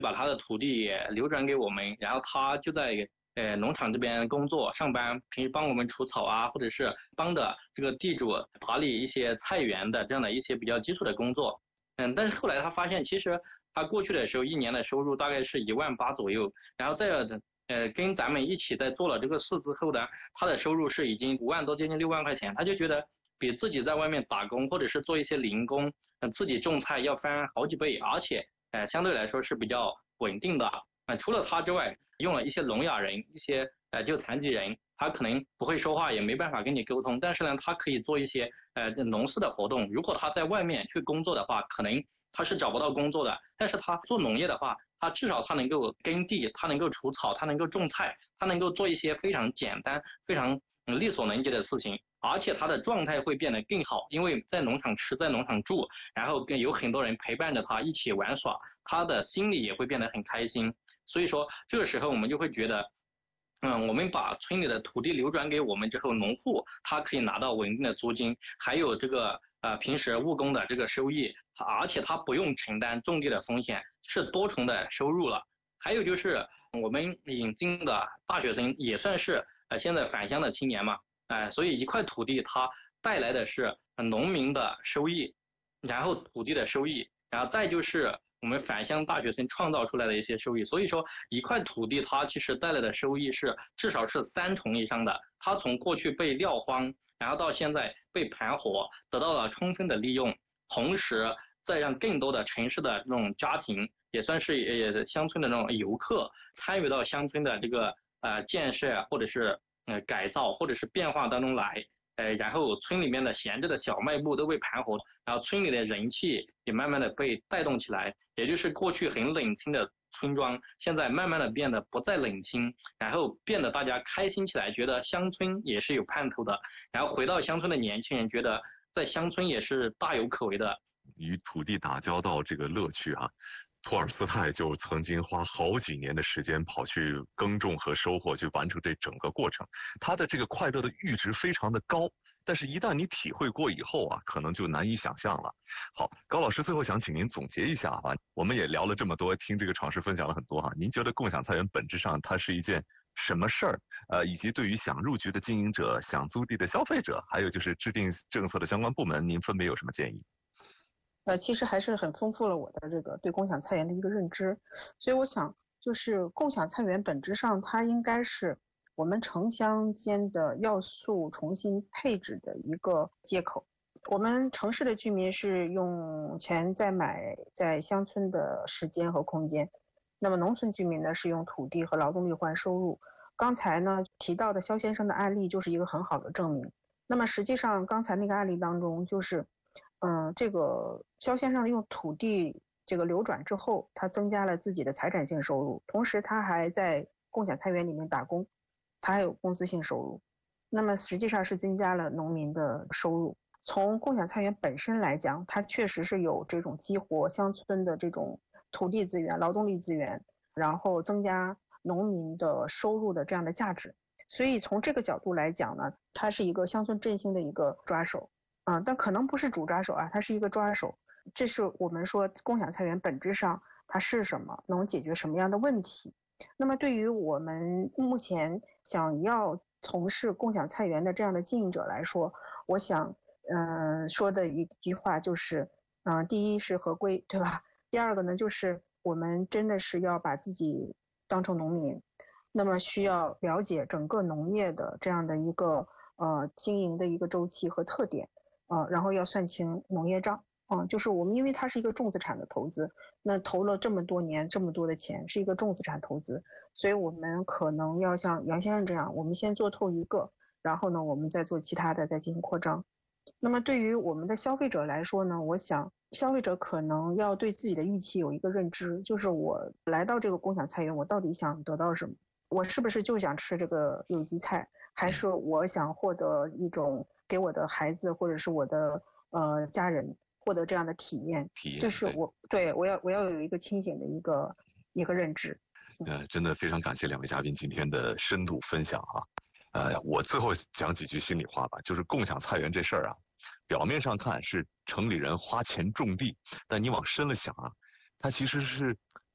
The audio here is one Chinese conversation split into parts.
把他的土地也流转给我们，然后他就在农场这边工作上班，平时帮我们除草啊，或者是帮着这个地主打理一些菜园的这样的一些比较基础的工作。但是后来他发现，其实他过去的时候一年的收入大概是18000左右，然后跟咱们一起在做了这个事之后呢，他的收入是已经5万多，接近6万块钱，他就觉得比自己在外面打工或者是做一些零工，自己种菜要翻好几倍，而且相对来说是比较稳定的。除了他之外，用了一些聋哑人，一些就残疾人，他可能不会说话，也没办法跟你沟通，但是呢，他可以做一些农事的活动。如果他在外面去工作的话，可能他是找不到工作的，但是他做农业的话，他至少他能够耕地，他能够除草，他能够种菜，他能够做一些非常简单、非常力所能及的事情，而且他的状态会变得更好，因为在农场吃，在农场住，然后有很多人陪伴着他一起玩耍，他的心里也会变得很开心。所以说，这个时候我们就会觉得，我们把村里的土地流转给我们之后，农户他可以拿到稳定的租金，还有这个平时务工的这个收益，而且他不用承担种地的风险，是多重的收入了。还有就是我们引进的大学生也算是现在返乡的青年嘛，所以一块土地它带来的是农民的收益，然后土地的收益，然后再就是我们返乡大学生创造出来的一些收益。所以说一块土地它其实带来的收益是至少是3重以上的，它从过去被撂荒，然后到现在被盘活，得到了充分的利用，同时再让更多的城市的这种家庭，也算是乡村的那种游客参与到乡村的这个建设或者是改造或者是变化当中来，然后村里面的闲置的小卖部都被盘活，然后村里的人气也慢慢的被带动起来，也就是过去很冷清的村庄，现在慢慢的变得不再冷清，然后变得大家开心起来，觉得乡村也是有盼头的，然后回到乡村的年轻人觉得在乡村也是大有可为的。 与土地打交道这个乐趣啊，托尔斯泰就曾经花好几年的时间跑去耕种和收获，去完成这整个过程。他的这个快乐的阈值非常的高，但是一旦你体会过以后啊，可能就难以想象了。好，高老师最后想请您总结一下啊，我们也聊了这么多，听这个闯世分享了很多哈，您觉得共享菜园本质上它是一件什么事儿？以及对于想入局的经营者、想租地的消费者，还有就是制定政策的相关部门，您分别有什么建议？ 其实还是很丰富了我的这个对共享菜园的一个认知，所以我想就是共享菜园本质上它应该是我们城乡间的要素重新配置的一个接口。我们城市的居民是用钱在买在乡村的时间和空间，那么农村居民呢是用土地和劳动力换收入。刚才呢提到的肖先生的案例就是一个很好的证明。那么实际上刚才那个案例当中就是这个肖先生用土地这个流转之后，他增加了自己的财产性收入，同时他还在共享菜园里面打工，他还有工资性收入，那么实际上是增加了农民的收入。从共享菜园本身来讲，它确实是有这种激活乡村的这种土地资源、劳动力资源，然后增加农民的收入的这样的价值。所以从这个角度来讲呢，它是一个乡村振兴的一个抓手。但可能不是主抓手啊，它是一个抓手。这是我们说共享菜园本质上它是什么，能解决什么样的问题。那么对于我们目前想要从事共享菜园的这样的经营者来说，我想说的一句话就是第一是合规，对吧？第二个呢就是我们真的是要把自己当成农民，那么需要了解整个农业的这样的一个经营的一个周期和特点。然后要算清农业账，就是我们因为它是一个重资产的投资，那投了这么多年这么多的钱，是一个重资产投资，所以我们可能要像杨先生这样，我们先做透一个，然后呢我们再做其他的，再进行扩张。那么对于我们的消费者来说呢，我想消费者可能要对自己的预期有一个认知，就是我来到这个共享菜园，我到底想得到什么？我是不是就想吃这个有机菜，还是我想获得一种给我的孩子或者是我的家人获得这样的体验？这是我要有一个清醒的一个认知。 真的非常感谢两位嘉宾今天的深度分享啊。我最后讲几句心里话吧，就是共享菜园这事儿啊，表面上看是城里人花钱种地，但你往深了想啊，它其实是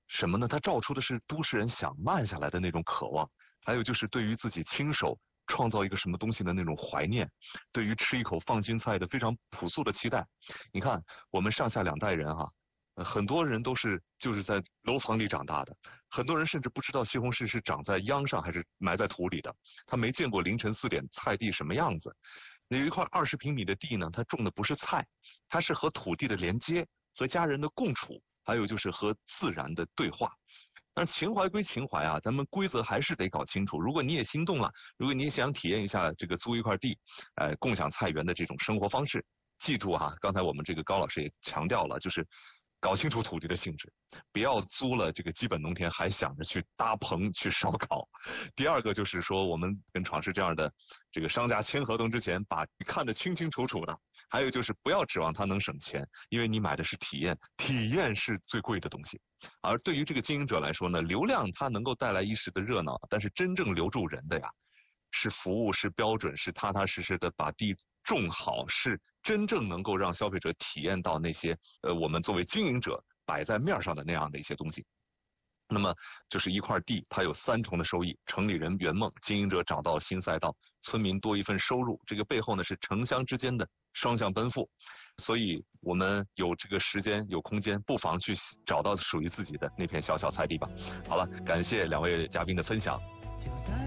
什么呢？它照出的是都市人想慢下来的那种渴望，还有就是对于自己亲手创造一个什么东西的那种怀念，对于吃一口放心菜的非常朴素的期待。你看，我们上下两代人哈，很多人都是就是在楼房里长大的，很多人甚至不知道西红柿是长在秧上还是埋在土里的，他没见过凌晨4点菜地什么样子。有一块20平米的地呢，它种的不是菜，它是和土地的连接，和家人的共处，还有就是和自然的对话。但是情怀归情怀啊，咱们规则还是得搞清楚。如果你也心动了，如果你也想体验一下这个租一块地，共享菜园的这种生活方式，记住哈，刚才我们这个高老师也强调了，就是搞清楚土地的性质，不要租了这个基本农田还想着去搭棚去烧烤。第二个就是说，我们跟闯世这样的这个商家签合同之前，把你看得清清楚楚的。还有就是不要指望它能省钱，因为你买的是体验，体验是最贵的东西。而对于这个经营者来说呢，流量它能够带来一时的热闹，但是真正留住人的呀，是服务，是标准，是踏踏实实的把地种好，是真正能够让消费者体验到那些我们作为经营者摆在面上的那样的一些东西。那么就是一块地，它有3重的收益：城里人圆梦，经营者找到新赛道，村民多一份收入。这个背后呢是城乡之间的双向奔赴。所以我们有这个时间有空间，不妨去找到属于自己的那片小小菜地吧。好了，感谢2位嘉宾的分享。